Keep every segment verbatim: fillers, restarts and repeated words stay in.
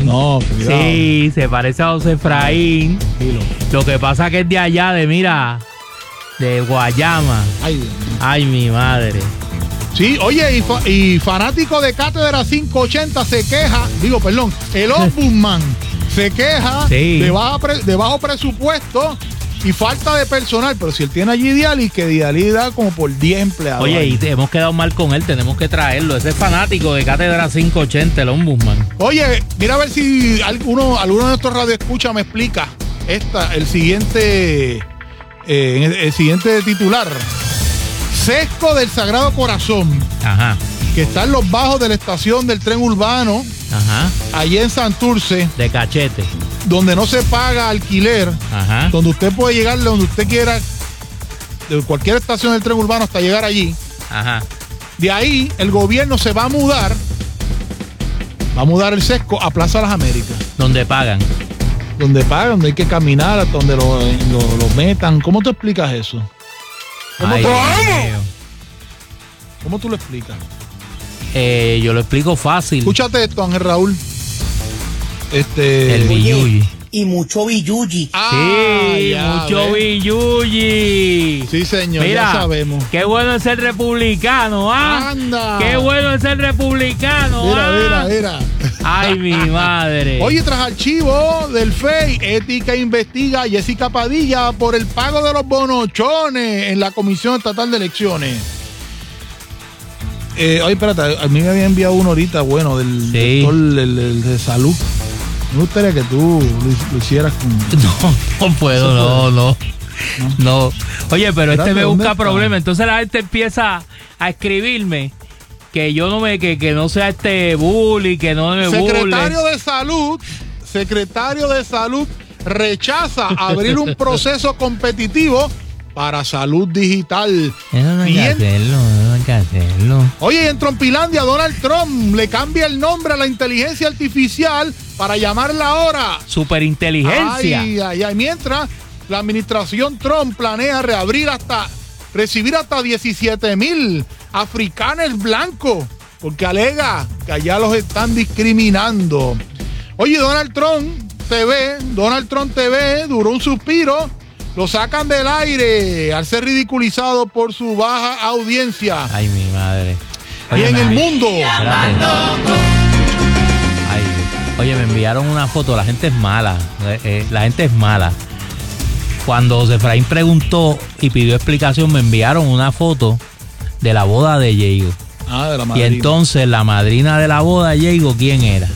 No, cuidado. Sí, se parece a José Efraín. Dilo. Lo que pasa que es de allá, de mira, de Guayama. Ay, Dios mío. Ay, mi madre. Sí, oye, y, fa- y fanático de Cátedra quinientos ochenta se queja, digo, perdón, el ombudsman se queja Sí. de, baja pre- de bajo presupuesto y falta de personal, pero si él tiene allí Dialis, que Dialis da como por diez empleados. Oye, ahí. y te- hemos quedado mal con él, tenemos que traerlo. Ese es fanático de Cátedra quinientos ochenta, el ombudsman. Oye, mira a ver si alguno, alguno de nuestros radioescuchas me explica esta, el siguiente, eh, el, el siguiente titular. Sesco del Sagrado Corazón, Ajá, que está en los bajos de la estación del tren urbano, ajá, allí en Santurce, de cachete. donde no se paga alquiler, Ajá, donde usted puede llegar de donde usted quiera, de cualquier estación del tren urbano hasta llegar allí. ajá. De ahí el gobierno se va a mudar, va a mudar el Sesco a Plaza Las Américas, Donde pagan. donde pagan, donde hay que caminar, hasta donde lo, lo, lo metan. ¿Cómo tú explicas eso? ¿Cómo, Ay, tú, Dios mío. ¿Cómo tú lo explicas? Eh, yo lo explico fácil. Escúchate esto, Ángel Raúl. Este. El billuyi. Y mucho billuyi. Ah, Sí, ya mucho ves. billuyi. Sí, señor, Mira, ya sabemos. qué bueno es ser republicano, ¿ah? Anda. Qué bueno es ser republicano, Mira, ¿ah? mira, mira. Ay, mi madre. Oye, tras archivo del F E I, Ética investiga a Jessica Padilla por el pago de los bonochones en la Comisión Estatal de Elecciones. Eh, oye, espérate, a mí me había enviado uno ahorita, bueno, del Sí. doctor el- el- el de salud. Me gustaría que tú lo, lo hicieras con... No, no puedo, no, no. No. Oye, pero este Espérate, me ¿dónde busca está? problemas. Entonces la gente empieza a escribirme que yo no me, que, que no sea este bully, que no me Secretario burle. de Salud, secretario de Salud rechaza abrir un proceso competitivo para salud digital. Eso no hay que Bien. hacerlo, no hay que hacerlo. Oye, y en Trumpilandia, Donald Trump le cambia el nombre a la inteligencia artificial para llamarla ahora Superinteligencia. Ay, ay, ay. Mientras la administración Trump planea reabrir hasta, recibir hasta diecisiete mil africanos blancos, porque alega que allá los están discriminando. Oye, Donald Trump T V, Donald Trump T V duró un suspiro, lo sacan del aire al ser ridiculizado por su baja audiencia. Ay, mi madre. Y en me- el mundo. Espérate. Ay, oye, me enviaron una foto. La gente es mala. eh, eh, la gente es mala. Cuando José Efraín preguntó y pidió explicación, me enviaron una foto de la boda de Diego. Ah, de la Y madrina. entonces la madrina de la boda de Diego, ¿quién era?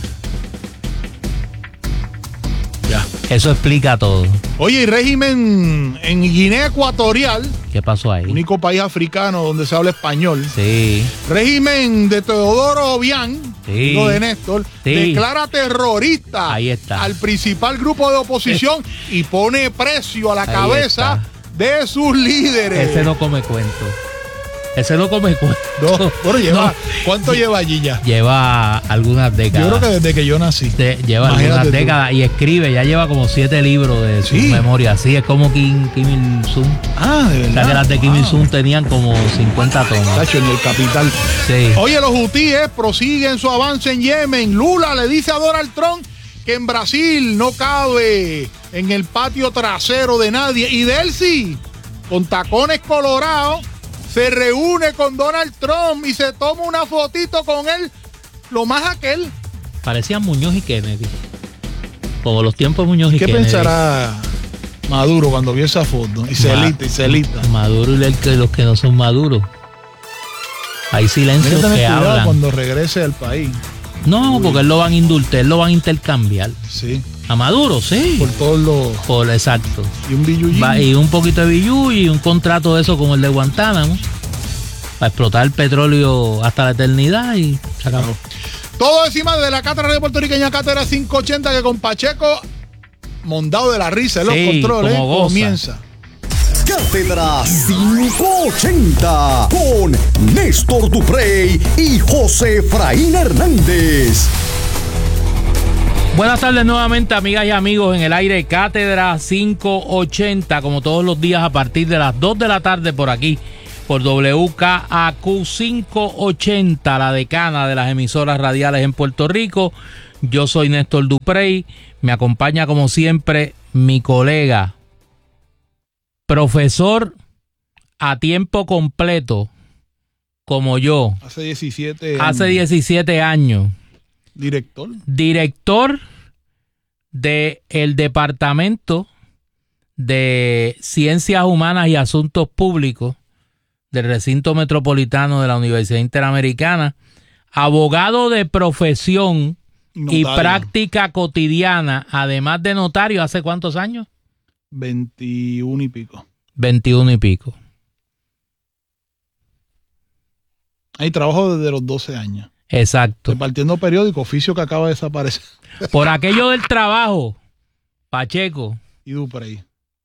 Ya. Eso explica todo. Oye, y régimen en Guinea Ecuatorial, ¿Qué pasó ahí? único país africano donde se habla español. Sí. Régimen de Teodoro Obiang, Sí. hijo de Néstor, Sí. declara terrorista Ahí está. al principal grupo de oposición y pone precio a la Ahí cabeza de sus líderes. Ese no come cuento. Ese no come cuento. No, bueno, lleva, No. ¿cuánto lleva allí ya? Lleva algunas décadas. Yo creo que desde que yo nací. De- lleva Imagínate algunas tú. décadas y escribe, ya lleva como siete libros de su Sí. memoria. Así es como Kim, Kim Il-sung. Ah, de O verdad. sea que las de Kim Wow. Il-sung tenían como cincuenta tomas. Tacho, en el capital. Sí. Oye, los hutíes prosiguen su avance en Yemen. Lula le dice a Donald Trump que en Brasil no cabe en el patio trasero de nadie. Y Delcy, con tacones colorados, se reúne con Donald Trump y se toma una fotito con él. Lo más aquel. Parecían Muñoz y Kennedy. Como los tiempos de Muñoz y ¿Qué Kennedy. pensará Maduro cuando vio esa foto? Y Celita, y Celita. Maduro y el que- los que no son maduros. Hay Hay que silencios tener que cuidado hablan. cuando regrese al país. No, porque él lo van a indultar, él lo van a intercambiar. Sí. A Maduro, sí. Por todos los... Por exacto. Y un billuyín. Va- y un poquito de billú y un contrato de eso como el de Guantánamo para explotar el petróleo hasta la eternidad y se acabó. Todo encima de la cátedra de puertorriqueña, Cátedra quinientos ochenta, que con Pacheco, mondado de la risa en los Sí, controles, como goza. comienza. Cátedra quinientos ochenta con Néstor Duprey y José Efraín Hernández. Buenas tardes nuevamente, amigas y amigos, en el aire Cátedra quinientos ochenta, como todos los días a partir de las dos de la tarde por aquí, por W K A Q quinientos ochenta, la decana de las emisoras radiales en Puerto Rico. Yo soy Néstor Duprey. Me acompaña como siempre mi colega, profesor a tiempo completo, como yo. Hace diecisiete años. Hace diecisiete años. Director. Director del Departamento de Ciencias Humanas y Asuntos Públicos del Recinto Metropolitano de la Universidad Interamericana. Abogado de profesión Notario. y práctica cotidiana, además de notario. ¿Hace cuántos años? veintiuno y pico. veintiuno y pico. Ahí trabajo desde los doce años. Exacto. Repartiendo periódico, oficio que acaba de desaparecer. Por aquello del trabajo, Pacheco. Y Duprey.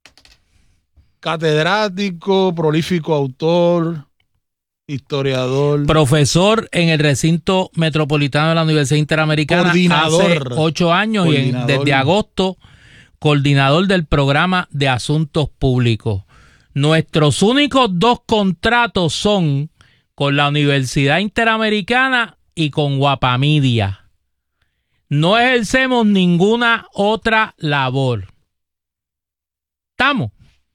Catedrático, prolífico autor, historiador. Profesor en el Recinto Metropolitano de la Universidad Interamericana Coordinador. hace ocho años y en- desde agosto, coordinador del programa de Asuntos Públicos. Nuestros únicos dos contratos son con la Universidad Interamericana y con Guapamidia. No ejercemos ninguna otra labor. ¿Estamos?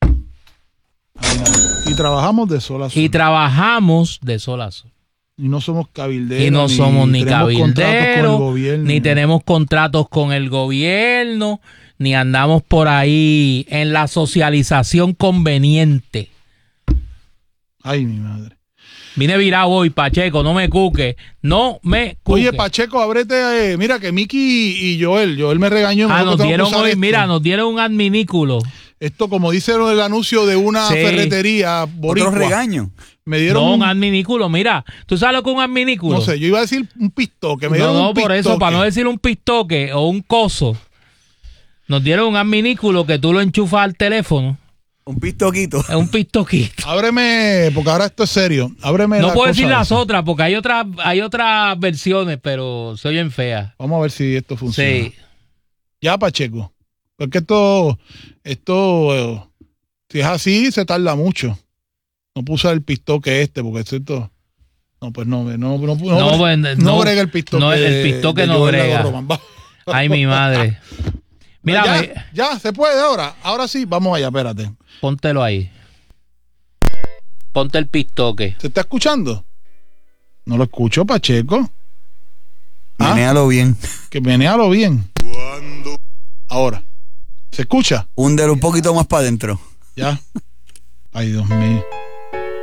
Y trabajamos de sol a sol. Y trabajamos de sol a sol. Y no somos cabilderos. Y no somos ni tenemos contratos con el cabilderos, gobierno. ni tenemos contratos con el gobierno, ni andamos por ahí en la socialización conveniente. Ay, mi madre. Vine virado hoy, Pacheco, no me cuque, no me cuque. Oye, Pacheco, ábrete. eh, mira que Miki y Joel, Joel me regañó. me ah, dijo que nos tengo que dieron usar hoy, esto. mira, nos dieron un adminículo. Esto, como dice el anuncio de una Sí. ferretería boricua. Otro regaño. Me dieron No, un un, adminículo, mira, ¿tú sabes lo que es un adminículo? no sé, yo iba a decir un pistoque. Me No, dieron no, un por eso, pistoque. para no decir un pistoque o un coso, nos dieron un adminículo que tú lo enchufas al teléfono. Un pistoquito. Es un pistoquito. Ábreme, porque ahora esto es serio. Ábreme No la puedo cosa decir las esa. otras porque hay otras hay otras versiones, pero se oyen feas. Vamos a ver si esto funciona. Sí. Ya, Pacheco. Porque esto, esto, eh, si es así, se tarda mucho. No puse el pistoque este, porque esto, no, pues no, no, no, no, No, pues, no, no, brega el pistoque. no, el de- pistoque de no Joel brega. Lago Román. Va. Ay, mi madre. Mira, ya, me- ya, se puede ahora. Ahora sí, vamos allá, espérate. póntelo ahí. Ponte el pistoque. ¿Se está escuchando? No lo escucho, Pacheco. Ah, Menéalo bien. que menéalo bien. Ahora. ¿Se escucha? Húndelo un poquito más para adentro. Ya. Ay, Dios mío.